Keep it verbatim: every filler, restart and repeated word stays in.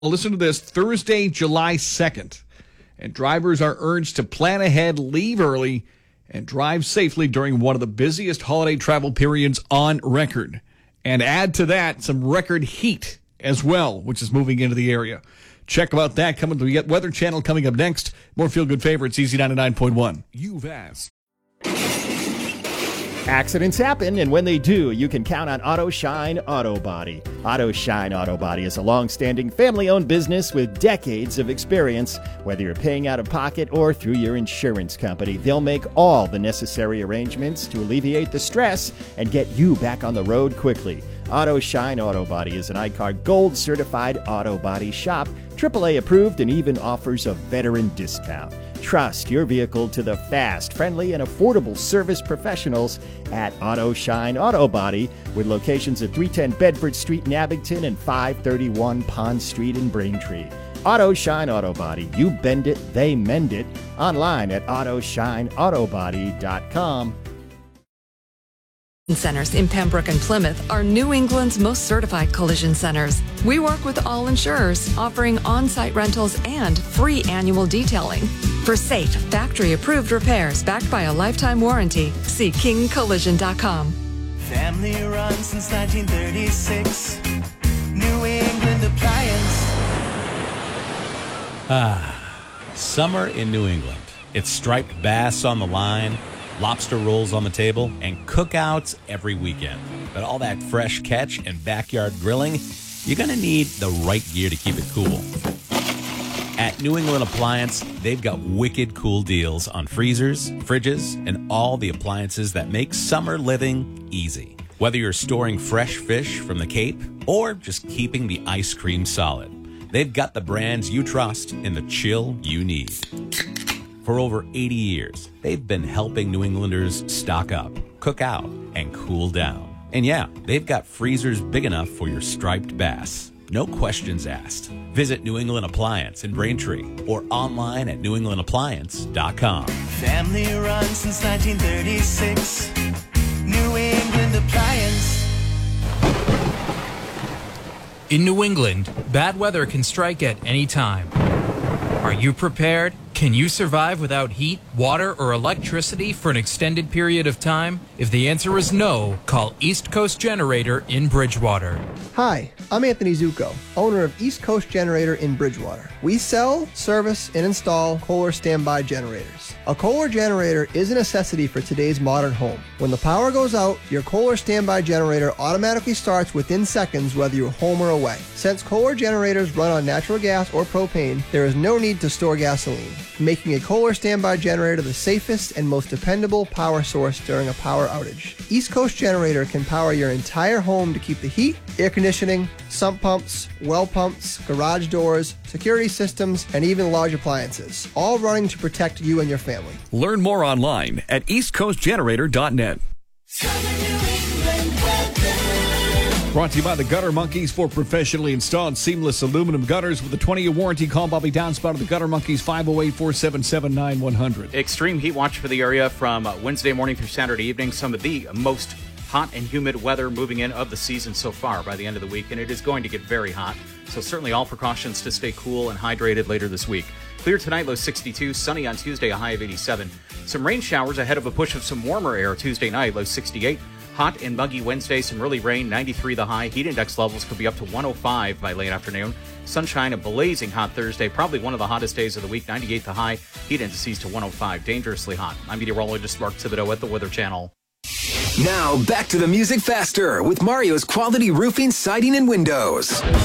Well, listen to this. Thursday, July second. And drivers are urged to plan ahead, leave early, and drive safely during one of the busiest holiday travel periods on record. And add to that some record heat as well, which is moving into the area. Check about that coming to the Weather Channel coming up next. More feel-good favorites, Easy ninety-nine point one. You've asked. Accidents happen, and when they do, you can count on Auto Shine Auto Body. Auto Shine Auto Body is a long-standing family-owned business with decades of experience. Whether you're paying out of pocket or through your insurance company, they'll make all the necessary arrangements to alleviate the stress and get you back on the road quickly. Auto Shine Auto Body is an I C A R Gold certified auto body shop, triple A approved, and even offers a veteran discount. Trust your vehicle to the fast, friendly, and affordable service professionals at Auto Shine Auto Body, with locations at three ten Bedford Street in Abington and five thirty-one Pond Street in Braintree. Auto Shine Auto Body. You bend it, they mend it. Online at auto shine auto body dot com. Centers in Pembroke and Plymouth are New England's most certified collision centers. We work with all insurers, offering on-site rentals and free annual detailing. For safe, factory-approved repairs backed by a lifetime warranty, see king collision dot com. Family run since nineteen thirty-six. New England Appliance. Ah, summer in New England. It's striped bass on the line, lobster rolls on the table, and cookouts every weekend. But all that fresh catch and backyard grilling, you're going to need the right gear to keep it cool. At New England Appliance, they've got wicked cool deals on freezers, fridges, and all the appliances that make summer living easy. Whether you're storing fresh fish from the Cape or just keeping the ice cream solid, they've got the brands you trust in the chill you need. For over eighty years, they've been helping New Englanders stock up, cook out, and cool down. And yeah, they've got freezers big enough for your striped bass. No questions asked. Visit New England Appliance in Braintree or online at new england appliance dot com. Family run since nineteen thirty-six. New England Appliance. In New England, bad weather can strike at any time. Are you prepared? Can you survive without heat, water, or electricity for an extended period of time? If the answer is no, call East Coast Generator in Bridgewater. Hi, I'm Anthony Zucco, owner of East Coast Generator in Bridgewater. We sell, service, and install Kohler standby generators. A Kohler generator is a necessity for today's modern home. When the power goes out, your Kohler standby generator automatically starts within seconds whether you're home or away. Since Kohler generators run on natural gas or propane, there is no need to store gasoline, making a Kohler standby generator the safest and most dependable power source during a power outage. East Coast Generator can power your entire home to keep the heat, air conditioning, sump pumps, well pumps, garage doors, security systems, and even large appliances, all running to protect you and your family. Learn more online at east coast generator dot net. Brought to you by the Gutter Monkeys for professionally installed seamless aluminum gutters with a twenty-year warranty. Call Bobby Downspout of the Gutter Monkeys, five oh eight, four seven seven, nine one hundred. Extreme heat watch for the area from Wednesday morning through Saturday evening. Some of the most hot and humid weather moving in of the season so far by the end of the week, and it is going to get very hot. So certainly all precautions to stay cool and hydrated later this week. Clear tonight, low sixty-two. Sunny on Tuesday, a high of eighty-seven. Some rain showers ahead of a push of some warmer air Tuesday night, low sixty-eight. Hot and muggy Wednesday, some early rain, ninety-three the high. Heat index levels could be up to one oh five by late afternoon. Sunshine, a blazing hot Thursday, probably one of the hottest days of the week, ninety-eight the high. Heat indices to one oh five, dangerously hot. I'm meteorologist Mark Thibodeau at the Weather Channel. Now back to the music faster with Mario's Quality Roofing, Siding, and Windows.